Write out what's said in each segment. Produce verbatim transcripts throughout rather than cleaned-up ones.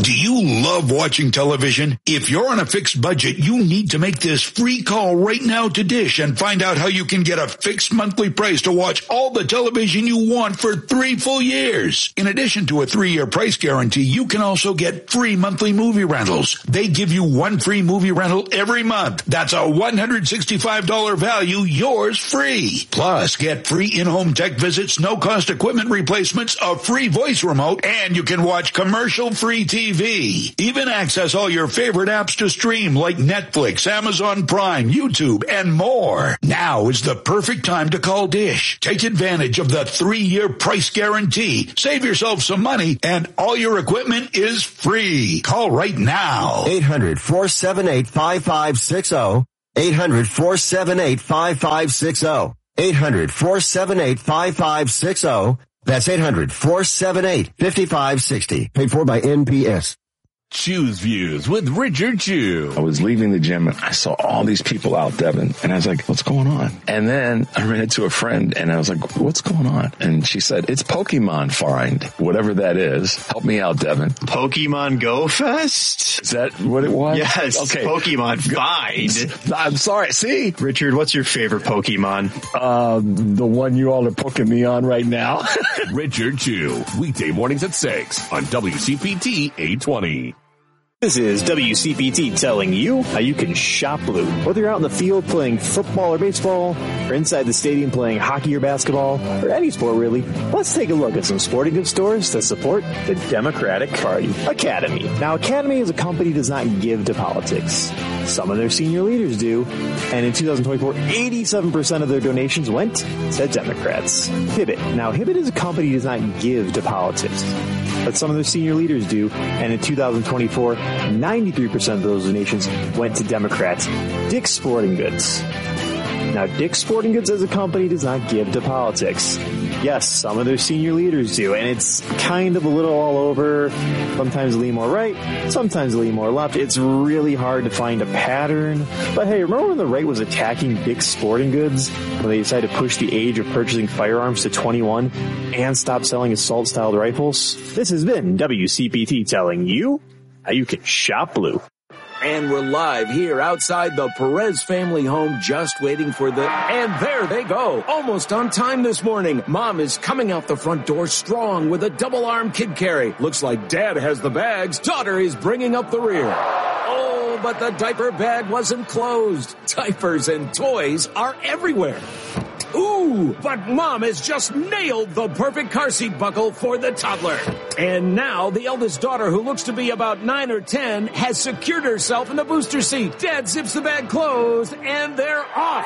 Do you love watching television? If you're on a fixed budget, you need to make this free call right now to Dish and find out how you can get a fixed monthly price to watch all the television you want for three full years. In addition to a three-year price guarantee, you can also get free monthly movie rentals. They give you one free movie rental every month. That's a one hundred sixty-five dollars value, yours free. Plus, get free in-home tech visits, no-cost equipment replacements, a free voice remote, and you can watch commercial-free T V. Even access all your favorite apps to stream like Netflix, Amazon Prime, YouTube, and more. Now is the perfect time to call Dish. Take advantage of the three-year price guarantee. Save yourself some money, and all your equipment is free. Call right now. eight hundred, four seven eight, five five six zero. eight hundred, four seven eight, five five six zero. eight hundred, four seven eight, five five six zero. That's eight hundred, four seven eight, five five six zero. Paid for by N P S. Choose Views with Richard Chew. I was leaving the gym and I saw all these people out, Devin, and I was like, what's going on? And then I ran into a friend and I was like, what's going on? And she said, it's Pokemon Find, whatever that is. Help me out, Devin. Pokemon Go Fest? Is that what it was? Yes. Okay. Pokemon Find. I'm sorry. See? Richard, what's your favorite Pokemon? Um, the one you all are poking me on right now. Richard Chew, weekday mornings at six on W C P T eight twenty. This is W C P T telling you how you can shop Blue. Whether you're out in the field playing football or baseball, or inside the stadium playing hockey or basketball, or any sport really, let's take a look at some sporting goods stores that support the Democratic Party. Academy. Now, Academy as a company does not give to politics. Some of their senior leaders do, and in two thousand twenty-four, eighty-seven percent of their donations went to Democrats. Hibbett. Now, Hibbett as a company does not give to politics, but some of their senior leaders do, and in two thousand twenty-four, ninety-three percent of those donations went to Democrats. Dick's Sporting Goods. Now, Dick's Sporting Goods as a company does not give to politics. Yes, some of their senior leaders do, and it's kind of a little all over. Sometimes lean more right, sometimes lean more left. It's really hard to find a pattern. But hey, remember when the right was attacking Dick's Sporting Goods when they decided to push the age of purchasing firearms to twenty-one and stop selling assault-styled rifles? This has been W C P T telling you how you can shop Blue. And we're live here outside the Perez family home, just waiting for the... And there they go. Almost on time this morning. Mom is coming out the front door strong with a double-arm kid carry. Looks like Dad has the bags. Daughter is bringing up the rear. Oh, but the diaper bag wasn't closed. Diapers and toys are everywhere. Ooh, but Mom has just nailed the perfect car seat buckle for the toddler. And now the eldest daughter, who looks to be about nine or ten, has secured herself in the booster seat. Dad zips the bag closed, and they're off.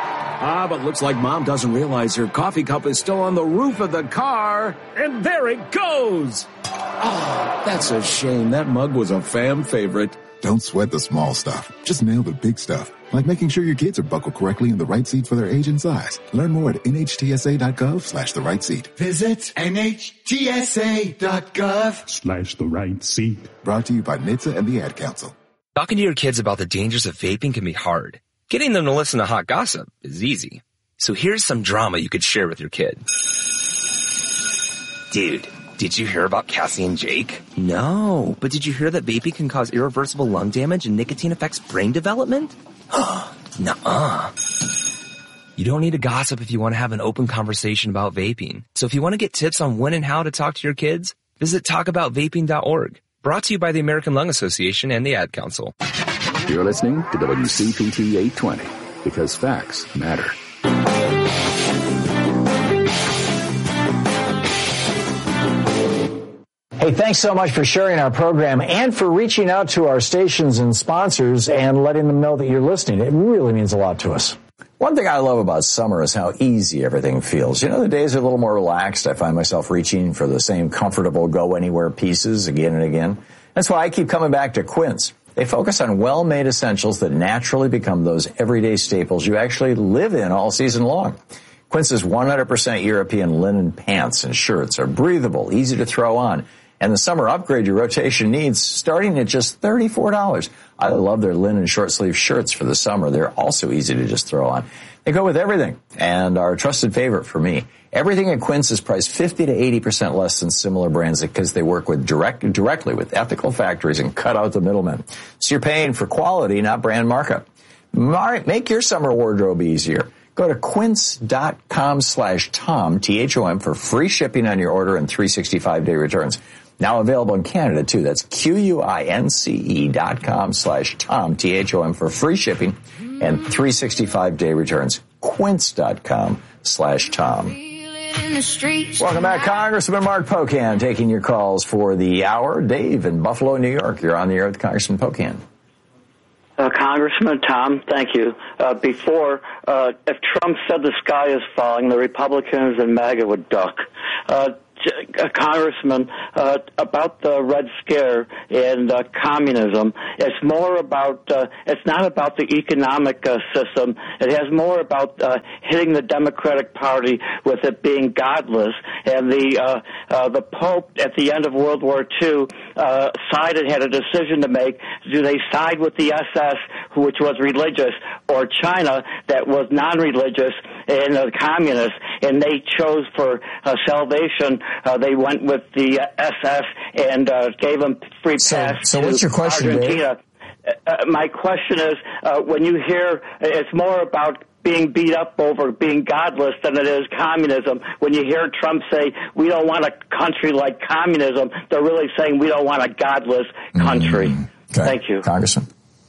Ah, but looks like Mom doesn't realize her coffee cup is still on the roof of the car. And there it goes. Oh, that's a shame. That mug was a fam favorite. Don't sweat the small stuff. Just nail the big stuff. Like making sure your kids are buckled correctly in the right seat for their age and size. Learn more at nhtsa.gov slash the right seat. Visit nhtsa.gov slash the right seat. Brought to you by N H T S A and the Ad Council. Talking to your kids about the dangers of vaping can be hard. Getting them to listen to hot gossip is easy. So here's some drama you could share with your kid. Dude, did you hear about Cassie and Jake? No, but did you hear that vaping can cause irreversible lung damage and nicotine affects brain development? Nuh-uh. You don't need to gossip if you want to have an open conversation about vaping. So if you want to get tips on when and how to talk to your kids, visit talk about vaping dot org. Brought to you by the American Lung Association and the Ad Council. You're listening to W C P T eight twenty, because facts matter. Hey, thanks so much for sharing our program and for reaching out to our stations and sponsors and letting them know that you're listening. It really means a lot to us. One thing I love about summer is how easy everything feels. You know, the days are a little more relaxed. I find myself reaching for the same comfortable go-anywhere pieces again and again. That's why I keep coming back to Quince. They focus on well-made essentials that naturally become those everyday staples you actually live in all season long. Quince's one hundred percent European linen pants and shirts are breathable, easy to throw on, and the summer upgrade your rotation needs, starting at just thirty-four dollars. I love their linen short-sleeve shirts for the summer. They're also easy to just throw on. They go with everything and are a trusted favorite for me. Everything at Quince is priced fifty to eighty percent less than similar brands because they work with direct, directly with ethical factories and cut out the middlemen. So you're paying for quality, not brand markup. Make your summer wardrobe easier. Go to quince.com slash Tom, T H O M, for free shipping on your order and three hundred sixty-five day returns. Now available in Canada, too. That's Q-U-I-N-C-E dot com slash Tom, T H O M, for free shipping and three hundred sixty-five day returns. Quince.com slash Tom. Welcome back, Congressman Mark Pocan, taking your calls for the hour. Dave in Buffalo, New York. You're on the air with Congressman Pocan. Uh, Congressman Tom, thank you. Uh, before, uh, if Trump said the sky is falling, the Republicans and MAGA would duck. Uh, Uh, Congressman, uh, about the Red Scare and uh, communism. It's more about, uh, it's not about the economic uh, system. It has more about uh, hitting the Democratic Party with it being godless. And the uh, uh, the Pope at the end of World War Two uh, sided, had a decision to make. Do they side with the S S, which was religious, or China, that was non-religious and uh, communist? And they chose for uh, salvation. Uh, they went with the uh, S S and uh, gave them free pass so, so to what's your question, Argentina. Uh, my question is, uh, when you hear, it's more about being beat up over being godless than it is communism. When you hear Trump say, we don't want a country like communism, they're really saying we don't want a godless country. Mm, okay. Thank you. Congressman.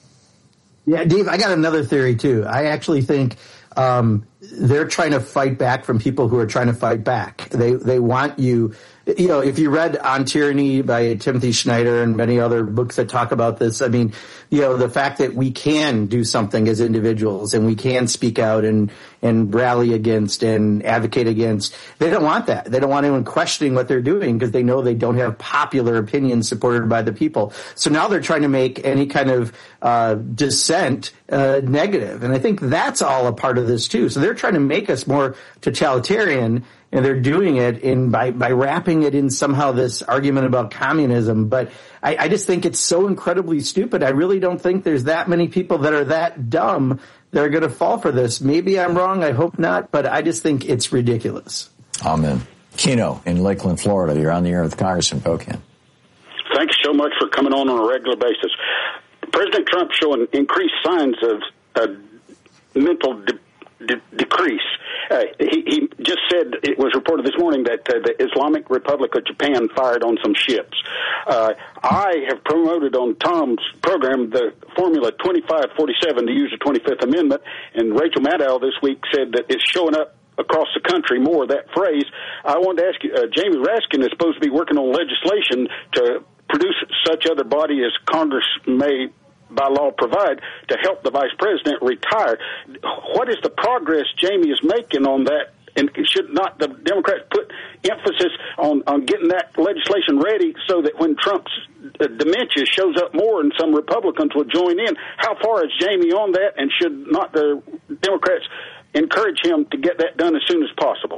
Yeah, Dave, I got another theory, too. I actually think um, they're trying to fight back from people who are trying to fight back. They they want you, you know, if you read On Tyranny by Timothy Schneider and many other books that talk about this, I mean, you know, the fact that we can do something as individuals and we can speak out and, and rally against and advocate against, they don't want that. They don't want anyone questioning what they're doing because they know they don't have popular opinions supported by the people. So now they're trying to make any kind of uh, dissent uh, negative. And I think that's all a part of this, too. So they're trying to make us more totalitarian, and they're doing it in by, by wrapping it in somehow this argument about communism. But I, I just think it's so incredibly stupid. I really don't think there's that many people that are that dumb that are going to fall for this. Maybe I'm wrong. I hope not. But I just think it's ridiculous. Amen. Keno in Lakeland, Florida. You're on the air with Congressman Pocan. Thanks so much for coming on on a regular basis. President Trump showing increased signs of uh, mental de- de- decrease. Uh, he, he just said, it was reported this morning that uh, the Islamic Republic of Japan fired on some ships. Uh, I have promoted on Tom's program the Formula twenty-five forty-seven to use the twenty-fifth Amendment, and Rachel Maddow this week said that it's showing up across the country more of that phrase. I wanted to ask you, uh, Jamie Raskin is supposed to be working on legislation to produce such other body as Congress may by law provide to help the vice president retire. What is the progress Jamie is making on that? And should not the Democrats put emphasis on, on getting that legislation ready so that when Trump's uh, dementia shows up more and some Republicans will join in? How far is Jamie on that, and should not the Democrats encourage him to get that done as soon as possible?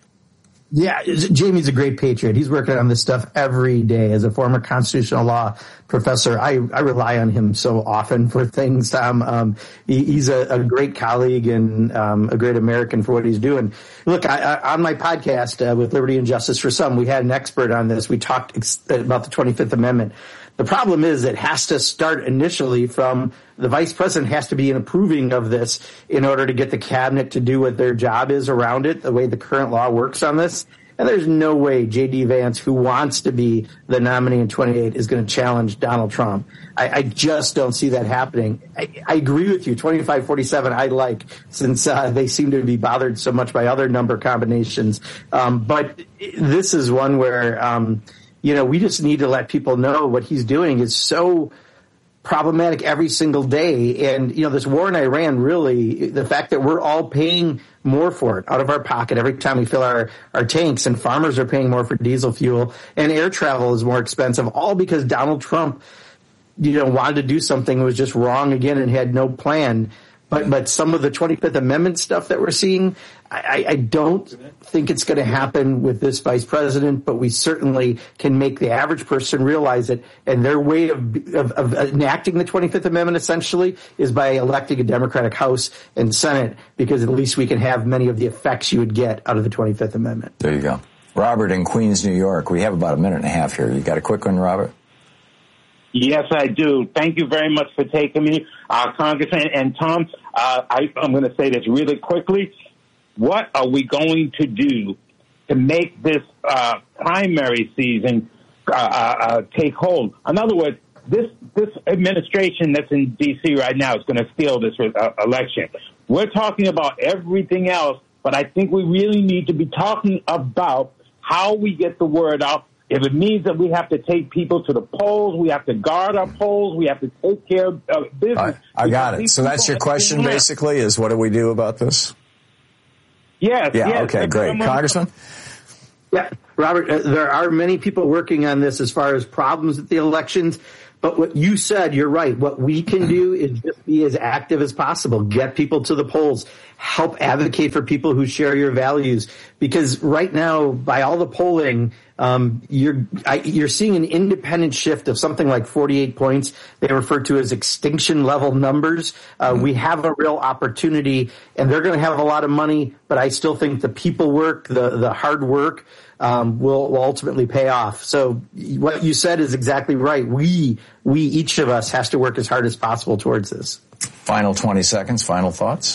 Yeah, Jamie's a great patriot. He's working on this stuff every day. As a former constitutional law professor, I, I rely on him so often for things. Tom, um, he, he's a, a great colleague and um, a great American for what he's doing. Look, I, I, on my podcast uh, with Liberty and Justice for Some, we had an expert on this. We talked ex- about the twenty-fifth Amendment. The problem is it has to start initially from the vice president has to be approving of this in order to get the cabinet to do what their job is around it, the way the current law works on this. And there's no way J D. Vance, who wants to be the nominee in twenty-eight, is going to challenge Donald Trump. I, I just don't see that happening. I, I agree with you. twenty-five forty-seven I like, since uh, they seem to be bothered so much by other number combinations. Um, but this is one where, um, you know, we just need to let people know what he's doing is so problematic every single day. And, you know, this war in Iran, really, the fact that we're all paying more for it out of our pocket every time we fill our, our tanks, and farmers are paying more for diesel fuel, and air travel is more expensive, all because Donald Trump, you know, wanted to do something that was just wrong again and had no plan. But but some of the twenty-fifth Amendment stuff that we're seeing, I, I don't think it's going to happen with this vice president, but we certainly can make the average person realize it. And their way of, of, of enacting the twenty-fifth Amendment essentially is by electing a Democratic House and Senate, because at least we can have many of the effects you would get out of the twenty-fifth Amendment. There you go. Robert in Queens, New York. We have about a minute and a half here. You got a quick one, Robert? Yes, I do. Thank you very much for taking me, uh, Congressman. And Tom, uh, I, I'm going to say this really quickly. What are we going to do to make this uh, primary season uh, uh, take hold? In other words, this this administration that's in D C right now is going to steal this uh, election. We're talking about everything else, but I think we really need to be talking about how we get the word out. If it means that we have to take people to the polls, we have to guard our polls, we have to take care of uh, business. I, I got it. So that's your question, basically, is what do we do about this? Yes. Yeah, yes, okay, great. Congressman? Yeah, Robert, uh, there are many people working on this as far as problems at the elections. But what you said, you're right. What we can do is just be as active as possible. Get people to the polls. Help advocate for people who share your values. Because right now, by all the polling, um, you're I, you're seeing an independent shift of something like forty-eight points. They refer to as extinction level numbers. Uh, we have a real opportunity, and they're going to have a lot of money. But I still think the people work, the the hard work, um, will, will ultimately pay off. So what you said is exactly right. We we each of us has to work as hard as possible towards this. Final twenty seconds. Final thoughts.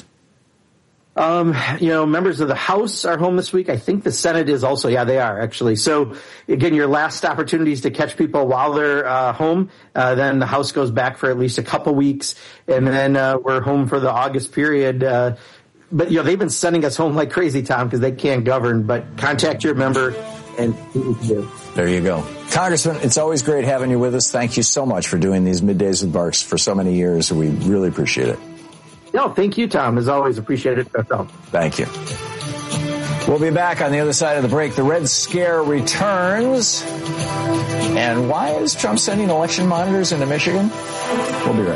Um, you know, members of the House are home this week. I think the Senate is also. Yeah, they are actually. So again, your last opportunity is to catch people while they're uh, home. Uh, then the House goes back for at least a couple weeks, and then uh, we're home for the August period. Uh, but you know, they've been sending us home like crazy, Tom, because they can't govern. But contact your member and see what you do. There you go. Congressman, it's always great having you with us. Thank you so much for doing these middays with Barks for so many years. We really appreciate it. No, thank you, Tom. As always, appreciate it. Thank you. We'll be back on the other side of the break. The Red Scare returns. And why is Trump sending election monitors into Michigan? We'll be right back.